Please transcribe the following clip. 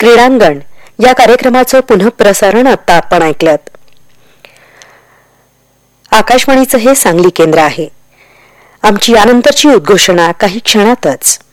क्रीडांगण या कार्यक्रमाचं पुनःप्रसारण आता आपण ऐकलत. आकाशवाणीचं हे सांगली केंद्र आहे. आमची यानंतरची उद्घोषणा काही क्षणातच.